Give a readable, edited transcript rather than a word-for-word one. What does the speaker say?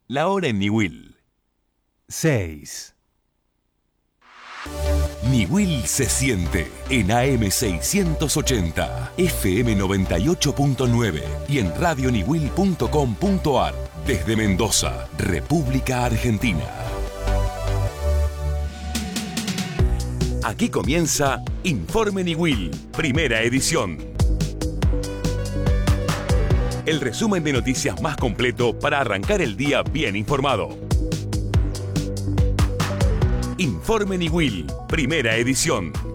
La hora en Niwil. 6. Niwil se siente en AM 680, FM 98.9 y en radioniwil.com.ar desde Mendoza, República Argentina. Aquí comienza Informe Niwil, primera edición. El resumen de noticias más completo para arrancar el día bien informado. Informe Niwil, primera edición.